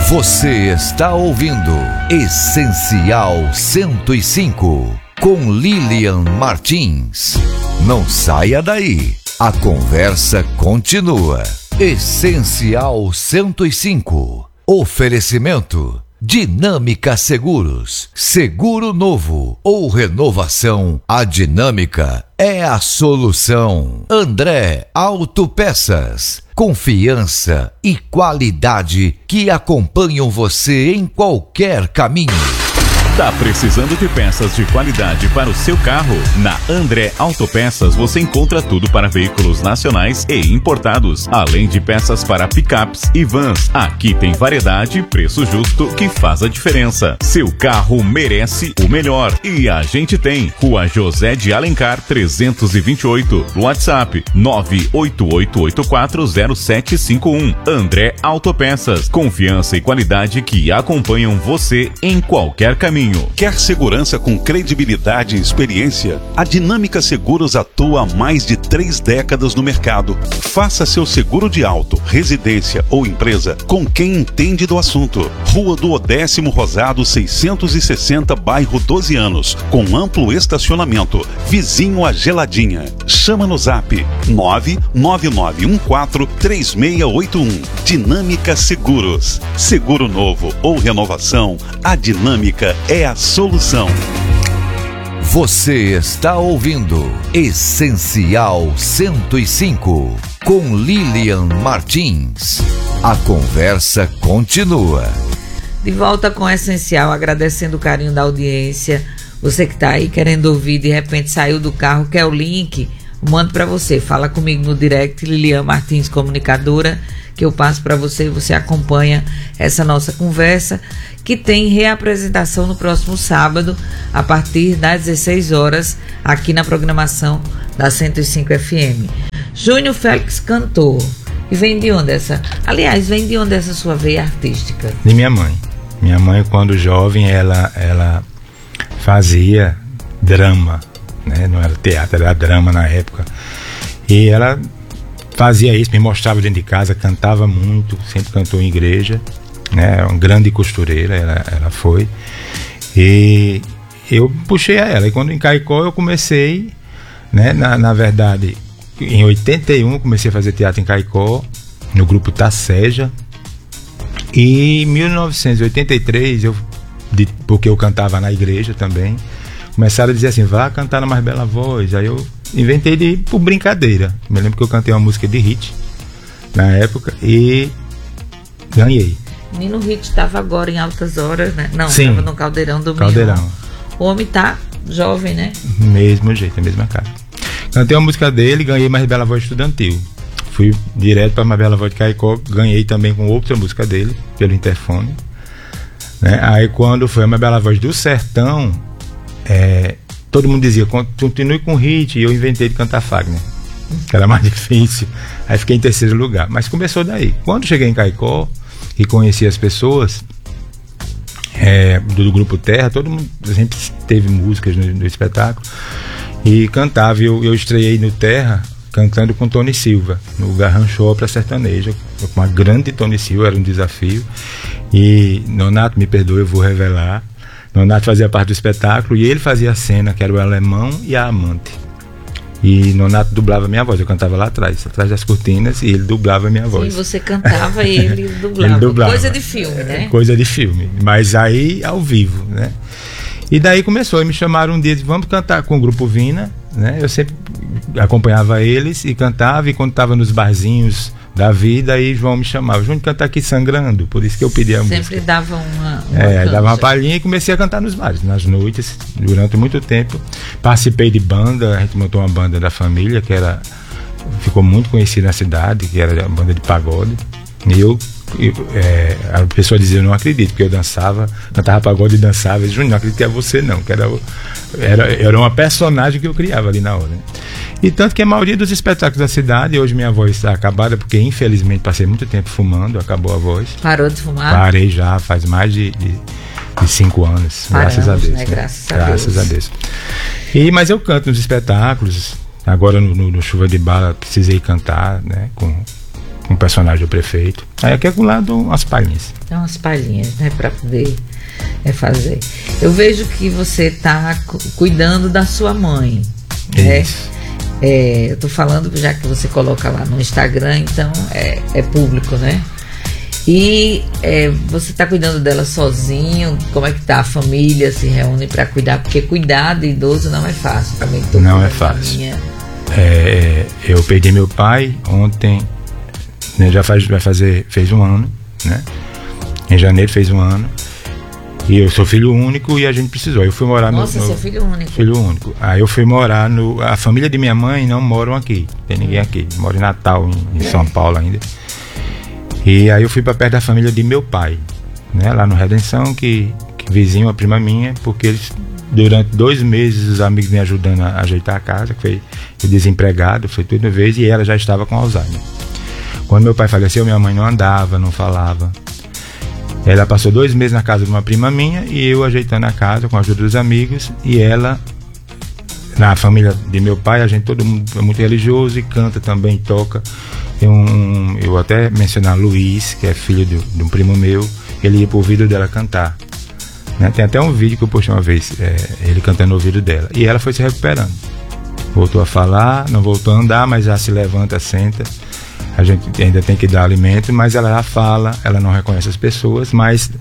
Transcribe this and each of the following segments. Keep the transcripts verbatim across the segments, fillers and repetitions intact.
Você está ouvindo Essencial cento e cinco, com Lilian Martins. Não saia daí, a conversa continua. Essencial cento e cinco, oferecimento Dinâmica Seguros, seguro novo ou renovação, a Dinâmica é a solução. André Autopeças, confiança e qualidade que acompanham você em qualquer caminho. Tá precisando de peças de qualidade para o seu carro? Na André Autopeças você encontra tudo para veículos nacionais e importados, além de peças para picapes e vans. Aqui tem variedade e preço justo que faz a diferença. Seu carro merece o melhor e a gente tem. Rua José de Alencar trezentos e vinte e oito, WhatsApp nove oito oito oito quatro zero sete cinco um. André Autopeças, confiança e qualidade que acompanham você em qualquer caminho. Quer segurança com credibilidade e experiência? A Dinâmica Seguros atua há mais de três décadas no mercado. Faça seu seguro de auto, residência ou empresa com quem entende do assunto. Rua do Odécimo Rosado seiscentos e sessenta, bairro doze anos, com amplo estacionamento, vizinho à Geladinha. Chama no zap nove nove nove um quatro três seis oito um. Dinâmica Seguros. Seguro novo ou renovação, a Dinâmica é a solução. Você está ouvindo Essencial cento e cinco, com Lilian Martins. A conversa continua. De volta com o Essencial, agradecendo o carinho da audiência. Você que está aí querendo ouvir, de repente saiu do carro, quer o link, mando para você. Fala comigo no direct, Lilian Martins, comunicadora, que eu passo para você e você acompanha essa nossa conversa, que tem reapresentação no próximo sábado, a partir das dezesseis horas, aqui na programação da cento e cinco F M. Júnior Félix cantor. E vem de onde essa? Aliás, vem de onde essa sua veia artística? De minha mãe. Minha mãe, quando jovem, ela, ela fazia drama, né? Não era teatro, era drama na época. E ela fazia isso, me mostrava dentro de casa, cantava muito, sempre cantou em igreja, né? Uma grande costureira, ela, ela foi. E eu puxei a ela. E quando em Caicó eu comecei, né? Na, na verdade, em oitenta e um comecei a fazer teatro em Caicó, no grupo Tasseja. E em mil novecentos e oitenta e três, eu, de, porque eu cantava na igreja também, começaram a dizer assim, vá cantar na Mais Bela Voz. Aí eu inventei de ir por brincadeira. Me lembro que eu cantei uma música de hit na época e ganhei. Nino Hit estava agora em Altas Horas, né? Não, Sim. estava no Caldeirão do Caldeirão. Mignon. O homem tá jovem, né? Mesmo jeito, a mesma cara. Cantei uma música dele, ganhei Mais Bela Voz estudantil. Fui direto para Mais Bela Voz de Caicó, ganhei também com outra música dele, pelo interfone, né? Aí quando foi a Mais Bela Voz do Sertão, é, todo mundo dizia, continue com hit, e eu inventei de cantar Fagner, que era mais difícil. Aí fiquei em terceiro lugar, mas começou daí. Quando cheguei em Caicó e conheci as pessoas é, do, do Grupo Terra, todo mundo sempre teve músicas no, no espetáculo e cantava. Eu, eu estreiei no Terra cantando com Tony Silva, no Garrancho para Sertaneja, com uma grande Tony Silva, era um desafio. E Nonato, me perdoe, eu vou revelar, Nonato fazia parte do espetáculo e ele fazia a cena, que era o alemão e a amante. E Nonato dublava minha voz, eu cantava lá atrás, atrás das cortinas, e ele dublava minha voz. Sim, você cantava e ele dublava. Ele dublava. Coisa de filme, né? Coisa de filme, mas aí ao vivo, né? E daí começou, e me chamaram um dia de vamos cantar com o Grupo Vina, né? Eu sempre acompanhava eles e cantava, e quando estava nos barzinhos da vida, aí João me chamava, João, cantar aqui sangrando, por isso que eu pedi a sempre música. Sempre dava uma, uma É, dava uma palhinha e comecei a cantar nos bares, nas noites, durante muito tempo. Participei de banda, a gente montou uma banda da família, que era, ficou muito conhecida na cidade, que era a banda de pagode. E eu, eu é, a pessoa dizia, eu não acredito, porque eu dançava, cantava pagode e dançava. Eu disse, Júnior, não acredito que é você não, que era, era, era uma personagem que eu criava ali na hora. E tanto que a maioria dos espetáculos da cidade, hoje minha voz está acabada, porque infelizmente passei muito tempo fumando, acabou a voz. Parou de fumar? Parei já, faz mais de, de, de cinco anos, Paramos, graças a Deus. Né? Né? Graças, a, graças Deus. a Deus. E, mas eu canto nos espetáculos, agora no, no, no Chuva de Bala precisei cantar, né, com com o personagem do prefeito. Aí aqui é com lado umas palhinhas. Então, umas palhinhas, né, para poder é, fazer. Eu vejo que você está cu- cuidando da sua mãe, né? Isso. É, eu tô falando, já que você coloca lá no Instagram, então é, é público, né? E é, você tá cuidando dela sozinho? Como é que tá? A família se reúne para cuidar? Porque cuidar de idoso não é fácil. Também tô Não cuidando é da fácil. minha. É, eu perdi meu pai ontem, né, já faz, vai fazer, fez um ano, né? Em janeiro fez um ano. E eu sou filho único e a gente precisou. Eu fui morar Nossa, no, no seu filho único. filho único. Aí eu fui morar no. A família de minha mãe não moram aqui. Tem ninguém aqui. Moro em Natal, em, em São Paulo ainda. E aí eu fui para perto da família de meu pai, né? Lá no Redenção, que, que vizinho, a prima minha, porque eles durante dois meses os amigos me ajudando a ajeitar a casa, que foi eu desempregado, foi tudo uma vez, e ela já estava com Alzheimer. Quando meu pai faleceu, minha mãe não andava, não falava. Ela passou dois meses na casa de uma prima minha e eu ajeitando a casa com a ajuda dos amigos, e ela, na família de meu pai, a gente todo mundo é muito religioso e canta também, toca. Tem um, eu até mencionar Luiz, que é filho de, de um primo meu, ele ia pro ouvido dela cantar, né? Tem até um vídeo que eu postei uma vez, é, ele cantando no ouvido dela, e ela foi se recuperando, voltou a falar, não voltou a andar, mas já se levanta, senta. A gente ainda tem que dar alimento, mas ela já fala, ela não reconhece as pessoas, mas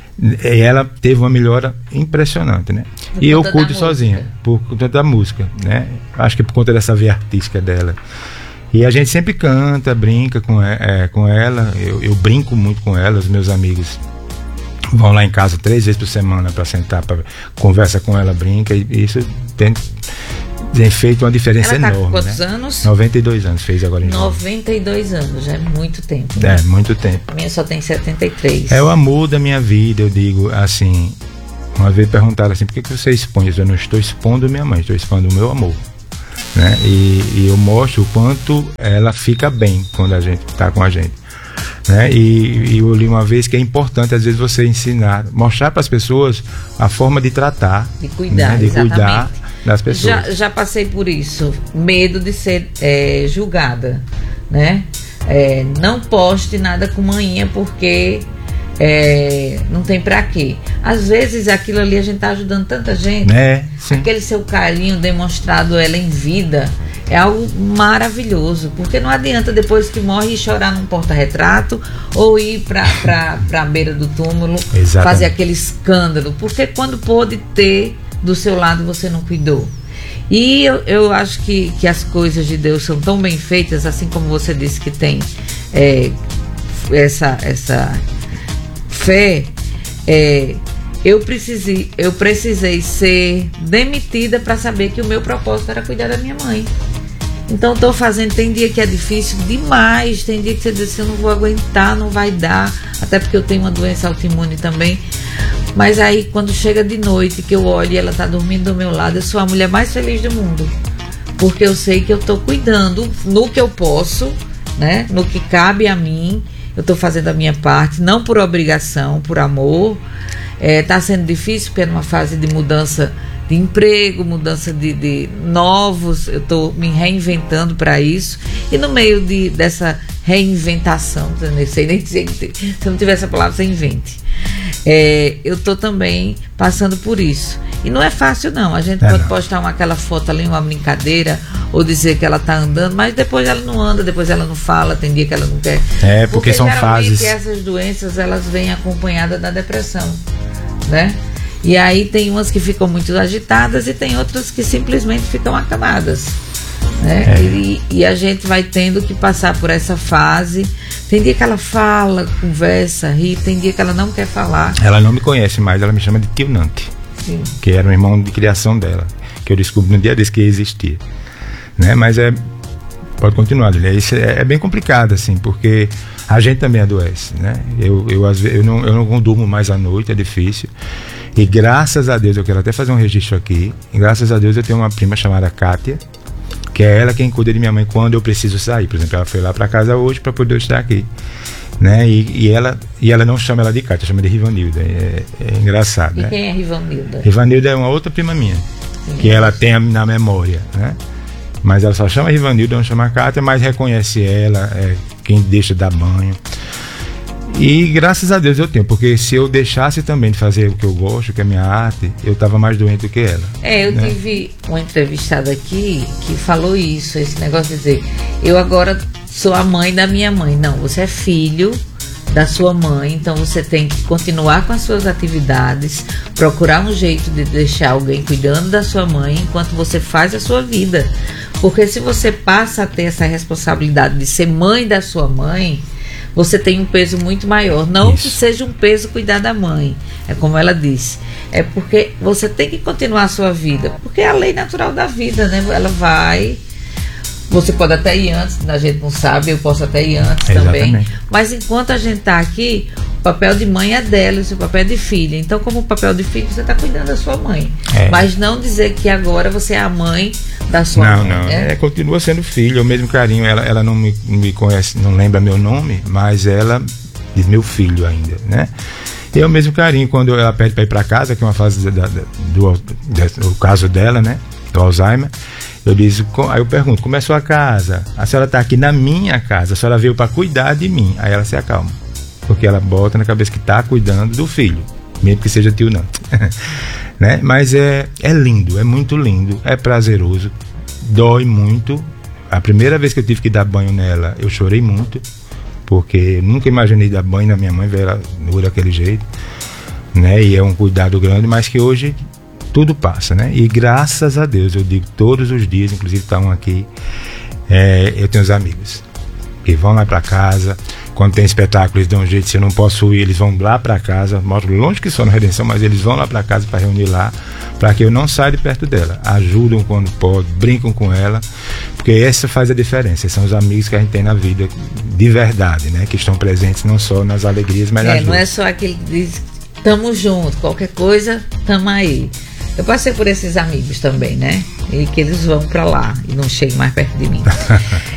ela teve uma melhora impressionante, né? Por E eu conta da cuido música. sozinha, por conta da música, né? Acho que por conta dessa veia artística dela. E a gente sempre canta, brinca com, é, com ela, eu, eu brinco muito com ela, os meus amigos vão lá em casa três vezes por semana para sentar, para conversa com ela, brinca, e isso tem, tem feito uma diferença Ela tá enorme. com quantos né? anos? noventa e dois anos fez agora em novembro. noventa e dois anos, já é muito tempo. Né? É, muito tempo. A minha só tem setenta e três. É o amor da minha vida, eu digo assim. Uma vez perguntaram assim, por que, que você expõe? Eu não estou expondo minha mãe, estou expondo o meu amor, né? E, e eu mostro o quanto ela fica bem quando a gente está com a gente, né? E, e eu li uma vez que é importante às vezes você ensinar, mostrar para as pessoas a forma de tratar, De cuidar, né? De exatamente. cuidar das pessoas. Já, já passei por isso, medo de ser é, julgada, né? É, não poste nada com manhinha porque é, não tem pra quê. Às vezes aquilo ali a gente tá ajudando tanta gente. É, sim. Aquele seu carinho demonstrado ela em vida é algo maravilhoso, porque não adianta depois que morre ir chorar num porta-retrato ou ir pra, pra, pra beira do túmulo, Exatamente. fazer aquele escândalo, porque quando pôde ter do seu lado você não cuidou. E eu, eu acho que, que as coisas de Deus são tão bem feitas, assim como você disse que tem é, essa, essa fé. É, eu, precisei, eu precisei ser demitida para saber que o meu propósito era cuidar da minha mãe. Então estou fazendo, tem dia que é difícil demais, tem dia que você diz que eu não vou aguentar, não vai dar, até porque eu tenho uma doença autoimune também. Mas aí quando chega de noite que eu olho e ela está dormindo do meu lado, eu sou a mulher mais feliz do mundo, porque eu sei que eu estou cuidando no que eu posso, né? No que cabe a mim, eu estou fazendo a minha parte, não por obrigação, por amor. Está sendo difícil porque é numa fase de mudança de emprego, mudança de, de novos, eu estou me reinventando para isso, e no meio de, dessa reinventação, eu não sei nem dizer, se não tiver essa palavra, você invente. É, eu estou também passando por isso. E não é fácil não, a gente é pode não. postar uma, aquela foto ali, uma brincadeira, ou dizer que ela está andando, mas depois ela não anda, depois ela não fala, tem dia que ela não quer. É, porque, porque são fases. essas doenças, elas vêm acompanhadas da depressão, né? E aí tem umas que ficam muito agitadas e tem outras que simplesmente ficam acamadas, né? É. E, e a gente vai tendo que passar por essa fase. Tem dia que ela fala, conversa, ri, tem dia que ela não quer falar. Ela não me conhece mais, ela me chama de tio Nante. Sim. Que era um irmão de criação dela, que eu descobri no dia desse que existia, né? Mas é, pode continuar, isso é, é bem complicado assim, porque a gente também adoece, né? Eu, eu, às vezes, eu, não, eu não durmo mais à noite, é difícil. E graças a Deus, eu quero até fazer um registro aqui, e graças a Deus eu tenho uma prima chamada Kátia, que é ela quem cuida de minha mãe quando eu preciso sair. Por exemplo, ela foi lá para casa hoje para poder estar aqui, né? E, e, ela, e ela não chama ela de Kátia, chama de Rivanilda. É, é engraçado, e né? quem é Rivanilda? Rivanilda é uma outra prima minha, sim, que ela tem na memória, né? Mas ela só chama Rivanilda, não chama Kátia, mas reconhece ela, é, quem deixa dar banho. E graças a Deus eu tenho, porque se eu deixasse também de fazer o que eu gosto, que é a minha arte, eu estava mais doente do que ela. É, eu né? tive uma entrevistada aqui que falou isso, esse negócio de dizer, eu agora sou a mãe da minha mãe. Não, você é filho da sua mãe, então você tem que continuar com as suas atividades, procurar um jeito de deixar alguém cuidando da sua mãe enquanto você faz a sua vida. Porque se você passa a ter essa responsabilidade de ser mãe da sua mãe, você tem um peso muito maior. Não Isso. que seja um peso cuidar da mãe, é como ela disse, é porque você tem que continuar a sua vida, porque é a lei natural da vida, né? Ela vai, você pode até ir antes, a gente não sabe, eu posso até ir antes Exatamente. também, mas enquanto a gente está aqui, o papel de mãe é dela, o seu papel é de filha. Então, como o papel de filho, você está cuidando da sua mãe, é. mas não dizer que agora você é a mãe da sua não, mãe. Não, não, né? é, continua sendo filho, o mesmo carinho. Ela, ela não me, me conhece, não lembra meu nome, mas ela diz meu filho ainda, né? E é o mesmo carinho quando ela pede para ir para casa, que é uma fase da, da, do, do caso dela, né? Do Alzheimer. Eu disse, aí eu pergunto, como é a sua casa? A senhora está aqui na minha casa, a senhora veio para cuidar de mim. Aí ela se acalma, porque ela bota na cabeça que está cuidando do filho, mesmo que seja tio não. Né? Mas é, é lindo, é muito lindo, é prazeroso, dói muito. A primeira vez que eu tive que dar banho nela, eu chorei muito, porque eu nunca imaginei dar banho na minha mãe, ver ela nua daquele jeito, né? E é um cuidado grande, mas que hoje tudo passa, né? E graças a Deus, eu digo todos os dias, inclusive estão aqui, é, eu tenho os amigos que vão lá para casa, quando tem espetáculo eles dão um jeito, se eu não posso ir, eles vão lá para casa, moro longe que sou na Redenção, mas eles vão lá para casa para reunir lá, para que eu não saia de perto dela, ajudam quando pode, brincam com ela, porque essa faz a diferença, são os amigos que a gente tem na vida de verdade, né? Que estão presentes não só nas alegrias, mas nas é, não é só aquele que diz, tamo junto, qualquer coisa, tamo aí. Eu passei por esses amigos também, né? E que eles vão pra lá e não chegam mais perto de mim.